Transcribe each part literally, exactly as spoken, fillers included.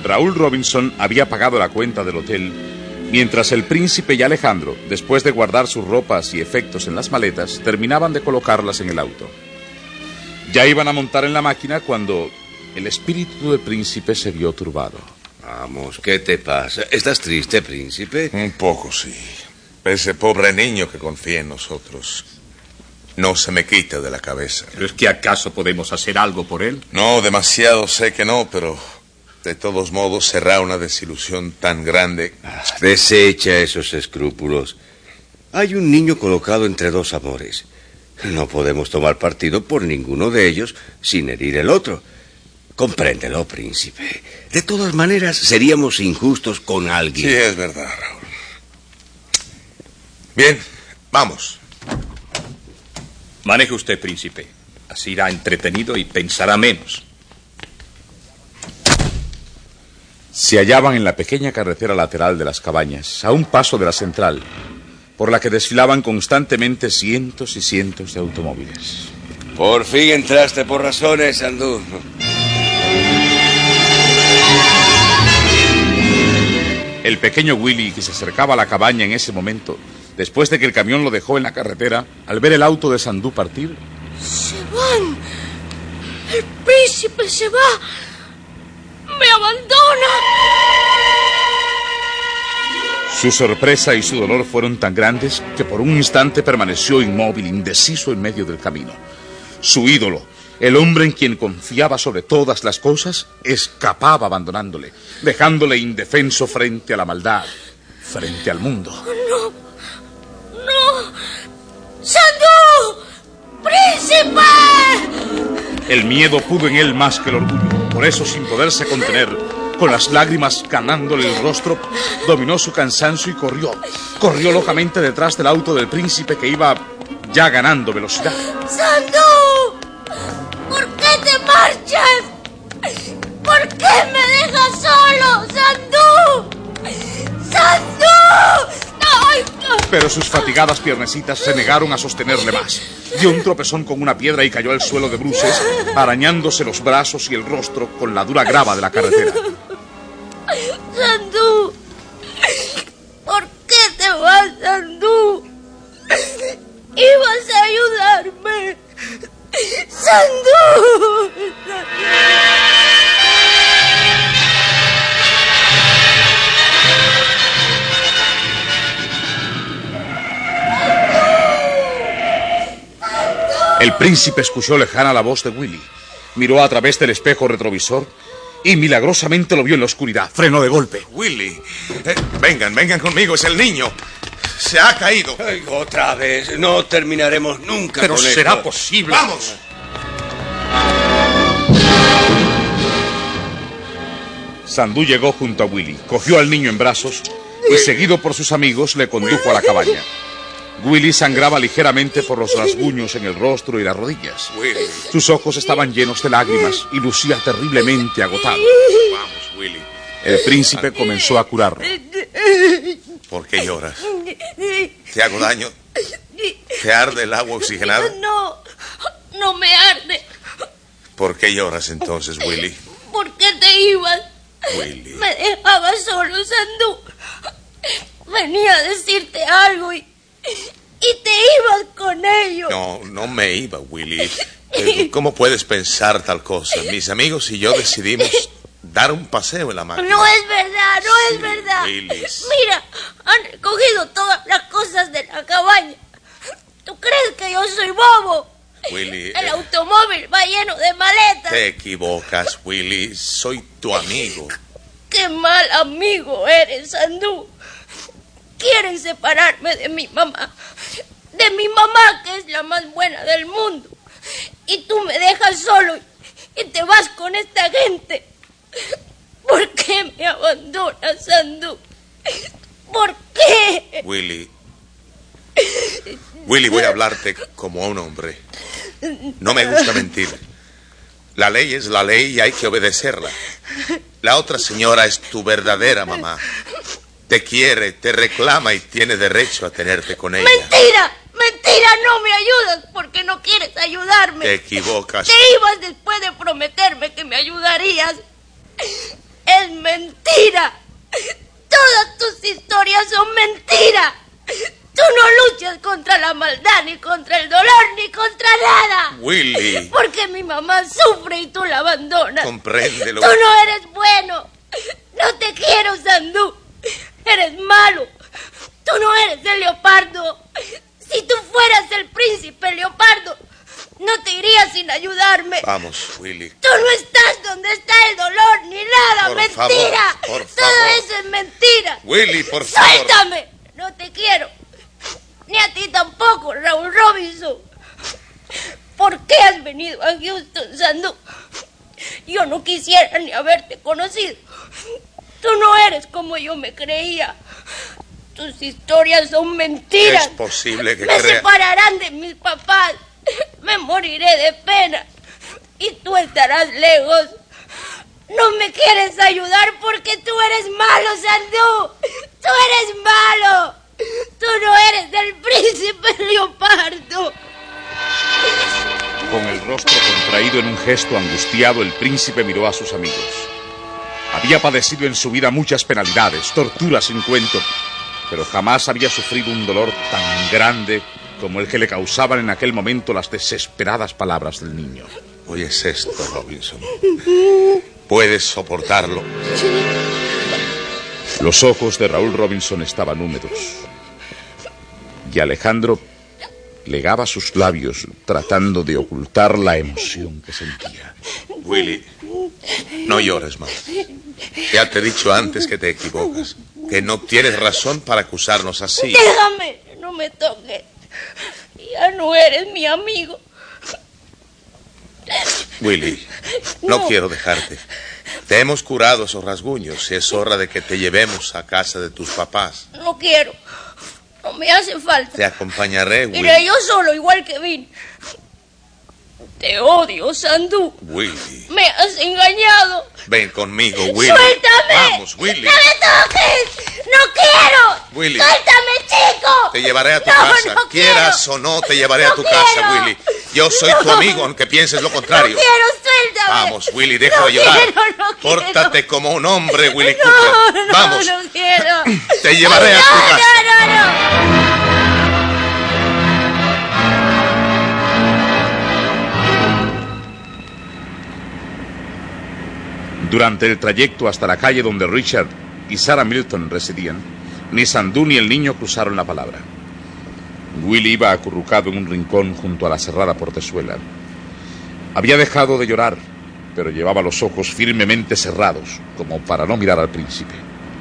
Raúl Robinson había pagado la cuenta del hotel, mientras el príncipe y Alejandro, después de guardar sus ropas y efectos en las maletas, terminaban de colocarlas en el auto. Ya iban a montar en la máquina cuando el espíritu del príncipe se vio turbado. Vamos, ¿qué te pasa? ¿Estás triste, príncipe? Un poco, sí. Ese pobre niño que confía en nosotros no se me quita de la cabeza. ¿Pero es que acaso podemos hacer algo por él? No, demasiado sé que no, pero de todos modos será una desilusión tan grande. Ah, desecha esos escrúpulos. Hay un niño colocado entre dos amores. No podemos tomar partido por ninguno de ellos sin herir el otro. Compréndelo, príncipe. De todas maneras, seríamos injustos con alguien. Sí, es verdad, Raúl. Bien, vamos. Maneje usted, príncipe. Así irá entretenido y pensará menos. Se hallaban en la pequeña carretera lateral de las cabañas, a un paso de la central, por la que desfilaban constantemente cientos y cientos de automóviles. Por fin entraste por razones, Sandú. El pequeño Willy, que se acercaba a la cabaña en ese momento, después de que el camión lo dejó en la carretera, al ver el auto de Sandú partir... ¡Se van! ¡El príncipe se va! ¡Me abandona! Su sorpresa y su dolor fueron tan grandes que por un instante permaneció inmóvil, indeciso en medio del camino. Su ídolo, el hombre en quien confiaba sobre todas las cosas, escapaba abandonándole, dejándole indefenso frente a la maldad, frente al mundo. ¡No! ¡No! ¡Sandú! ¡Príncipe! El miedo pudo en él más que el orgullo. Por eso, sin poderse contener, con las lágrimas ganándole el rostro, dominó su cansancio y corrió. Corrió locamente detrás del auto del príncipe que iba ya ganando velocidad. ¡Sandú! ¿Por qué te marchas? ¿Por qué me dejas solo, Sandú? ¡Sandú! ¡Ay! Pero sus fatigadas piernecitas se negaron a sostenerle más. Dio un tropezón con una piedra y cayó al suelo de bruces, arañándose los brazos y el rostro con la dura grava de la carretera. ¡Sandú! ¿Por qué te vas, Sandú? ¡Ibas a ayudarme! ¡Sandú! El príncipe escuchó lejana la voz de Willy. Miró a través del espejo retrovisor y milagrosamente lo vio en la oscuridad. Frenó de golpe. Willy, eh, vengan, vengan conmigo, es el niño. Se ha caído. Ay, otra vez, no terminaremos nunca. Pero con será esto. posible. ¡Vamos! Sandú llegó junto a Willy, cogió al niño en brazos y, seguido por sus amigos, le condujo a la cabaña. Willy sangraba ligeramente por los rasguños en el rostro y las rodillas. Willy. Sus ojos estaban llenos de lágrimas y lucía terriblemente agotado. Vamos, Willy. El príncipe comenzó a curarlo. ¿Por qué lloras? ¿Te hago daño? ¿Te arde el agua oxigenada? No, no me arde. ¿Por qué lloras entonces, Willy? ¿Por qué te ibas? Willy. Me dejabas solo, Sandú. Venía a decirte algo y... y te ibas con ellos. No, no me iba, Willy. Eh, ¿Cómo puedes pensar tal cosa? Mis amigos y yo decidimos dar un paseo en la máquina. No es verdad, no Sí, es verdad. Willy. Mira, han recogido todas las cosas de la cabaña. ¿Tú crees que yo soy bobo? Willy, El eh, automóvil va lleno de maletas. te equivocas, Willy. Soy tu amigo. Qué mal amigo eres, Sandú. Quieren separarme de mi mamá. De mi mamá, que es la más buena del mundo. Y tú me dejas solo y te vas con esta gente. ¿Por qué me abandonas, Sandú? ¿Por qué? Willy. Willy, voy a hablarte como a un hombre. No me gusta mentir. La ley es la ley y hay que obedecerla. La otra señora es tu verdadera mamá. Te quiere, te reclama y tiene derecho a tenerte con ella. ¡Mentira! ¡Mentira! No me ayudas porque no quieres ayudarme. Te equivocas. Te ibas después de prometerme que me ayudarías. es mentira. Todas tus historias son mentira. Tú no luchas contra la maldad, ni contra el dolor, ni contra nada. Willy. Porque mi mamá sufre y tú la abandonas. Compréndelo. Tú no eres bueno. No te quiero, Sandú. Eres malo. Tú no eres el leopardo. Si tú fueras el príncipe leopardo, no te irías sin ayudarme. Vamos, Willy. Tú no estás donde está el dolor, ni nada. Por Mentira. favor, por Todo favor. eso es mentira. Willy, por favor. ¡Suéltame! No te quiero. Ni a ti tampoco, Raúl Robinson. ¿Por qué has venido a Houston, Sandú? Yo no quisiera ni haberte conocido. Tú no eres como yo me creía. Tus historias son mentiras. Es posible que Me crea... separarán de mis papás. Me moriré de pena. Y tú estarás lejos. No me quieres ayudar porque tú eres malo, Sandú. Tú eres malo. Tú no eres del príncipe leopardo. Con el rostro contraído en un gesto angustiado, el príncipe miró a sus amigos. Había padecido en su vida muchas penalidades, torturas sin cuento, pero jamás había sufrido un dolor tan grande como el que le causaban en aquel momento las desesperadas palabras del niño. ¿Oyes esto, Robinson? ¿Puedes soportarlo? Los ojos de Raúl Robinson estaban húmedos y Alejandro legaba sus labios tratando de ocultar la emoción que sentía. Willy, no llores más. Ya te he dicho antes que te equivocas, que no tienes razón para acusarnos así. Déjame, no me toques. Ya no eres mi amigo. Willy, no, No. quiero dejarte. Te hemos curado esos rasguños y es hora de que te llevemos a casa de tus papás. No quiero. No me hace falta. Te acompañaré, Willy. Iré yo solo, igual que vine. Te odio, Sandú. Willy, Me has engañado. ven conmigo, Willy. ¡Suéltame! Vamos, Willy. ¡No me toques! ¡No quiero! Willy. ¡Suéltame, chico! Te llevaré a tu No, casa. no Quieras quiero. o no, te llevaré No a tu quiero. casa, Willy. Yo soy tu No. amigo, aunque pienses lo No contrario. quiero, suéltame. Vamos, Willy, deja No de llorar. quiero, no quiero. Pórtate como un hombre, Willy No, Cooper. no, Vamos. no quiero. Te llevaré a tu No, casa. No, no, no. Durante el trayecto hasta la calle donde Richard y Sarah Milton residían, ni Sandú ni el niño cruzaron la palabra. Willy iba acurrucado en un rincón junto a la cerrada portezuela. Había dejado de llorar, pero llevaba los ojos firmemente cerrados, como para no mirar al príncipe.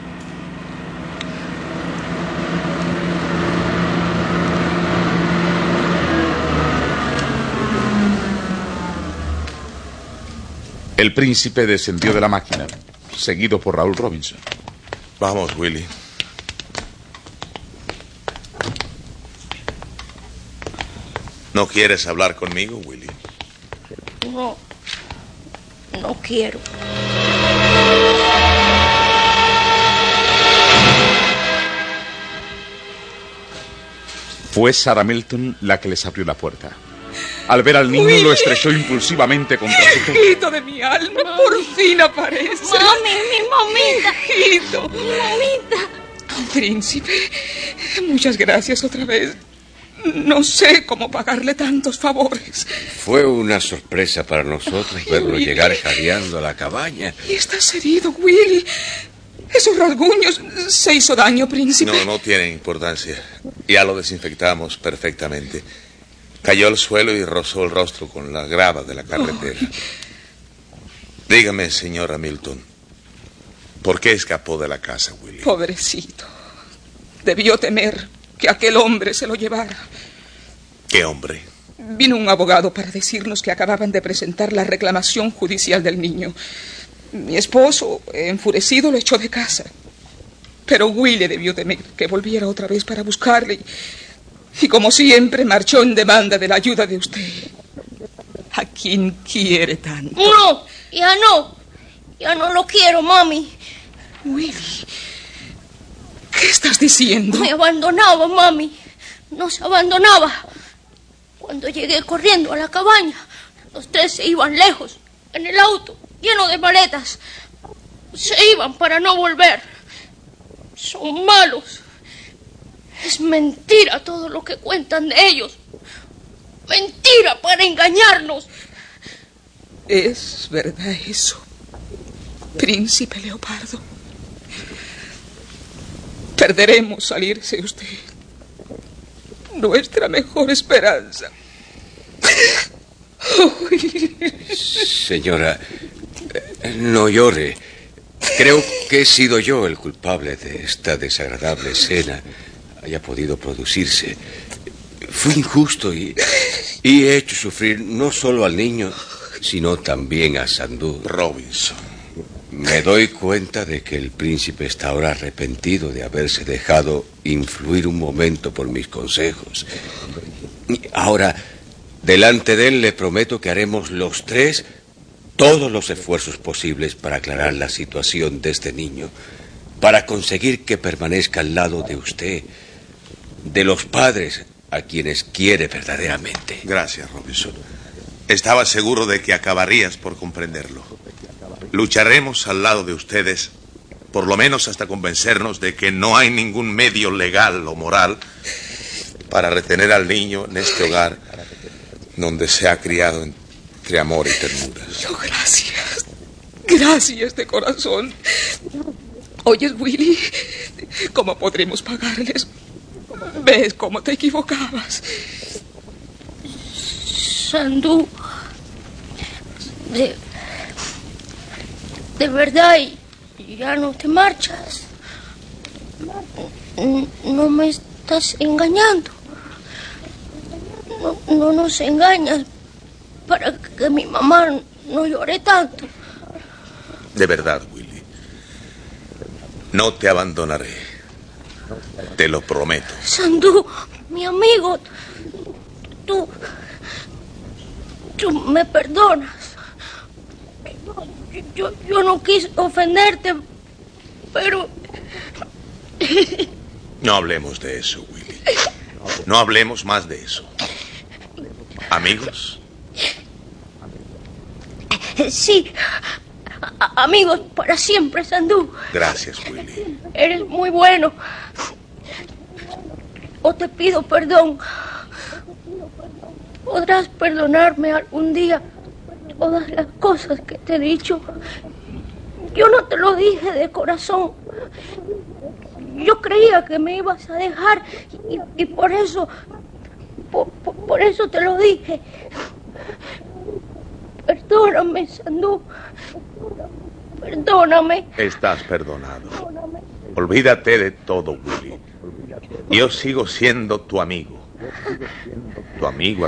El príncipe descendió de la máquina, seguido por Raúl Robinson. Vamos, Willy. ¿No quieres hablar conmigo, Willy? No, no quiero. Fue Sarah Milton la que les abrió la puerta. Al ver al niño, Willy. lo estrechó impulsivamente contra su pecho. Hijito de mi alma, por fin aparece. Mami, mi mamita. Hijito. Mi mamita. Príncipe, muchas gracias otra vez. No sé cómo pagarle tantos favores. Fue una sorpresa para nosotros verlo Willy. llegar jadeando a la cabaña. Y estás herido, Willy. Esos rasguños. ¿Se hizo daño, príncipe? No, no tiene importancia. Ya lo desinfectamos perfectamente. Cayó al suelo y rozó el rostro con la grava de la carretera. Dígame, señora Milton, ¿por qué escapó de la casa, Willy? Pobrecito. Debió temer que aquel hombre se lo llevara. ¿Qué hombre? Vino un abogado para decirnos que acababan de presentar la reclamación judicial del niño. Mi esposo, enfurecido, lo echó de casa. Pero Willy debió temer que volviera otra vez para buscarle. Y, y como siempre, marchó en demanda de la ayuda de usted. ¿A quién quiere tanto? No, ya no. Ya no lo quiero, mami. Willy, ¿qué estás diciendo? Me abandonaba, mami. Nos abandonaba. Cuando llegué corriendo a la cabaña, los tres se iban lejos, en el auto, lleno de maletas. Se iban para no volver. Son malos. Es mentira todo lo que cuentan de ellos. Mentira para engañarnos. Es verdad eso, Príncipe Leopardo. Perderemos al irse usted. Nuestra mejor esperanza. Señora, no llore. Creo que he sido yo el culpable de esta desagradable escena haya podido producirse. Fui injusto y, y he hecho sufrir no solo al niño, sino también a Sandú. Robinson. Me doy cuenta de que el príncipe está ahora arrepentido de haberse dejado influir un momento por mis consejos. Ahora, delante de él le prometo que haremos los tres todos los esfuerzos posibles para aclarar la situación de este niño, para conseguir que permanezca al lado de usted, de los padres a quienes quiere verdaderamente. Gracias, Robinson. Estaba seguro de que acabarías por comprenderlo. Lucharemos al lado de ustedes, por lo menos hasta convencernos de que no hay ningún medio legal o moral para retener al niño en este hogar donde se ha criado entre amor y ternura. Oh, gracias. Gracias de corazón. Oyes, Willy, ¿cómo podremos pagarles? ¿Ves cómo te equivocabas? Sandú, de, de verdad, ya no te marchas. No me estás engañando. No, no nos engañas para que mi mamá no llore tanto. De verdad, Willy. No te abandonaré. Te lo prometo. Sandú, mi amigo, tú... Tú me perdonas. Yo, yo no quise ofenderte, pero... No hablemos de eso, Willy. No hablemos más de eso. ¿Amigos? Sí. A- amigos para siempre, Sandú. Gracias, Willy. Eres muy bueno. O te pido perdón. ¿Podrás perdonarme algún día todas las cosas que te he dicho? Yo no te lo dije de corazón. Yo creía que me ibas a dejar y, y por eso, por, por, por eso te lo dije. Perdóname, Sandú. Perdóname. Estás perdonado. Olvídate de todo, Willy. Yo sigo siendo tu amigo. Tu amigo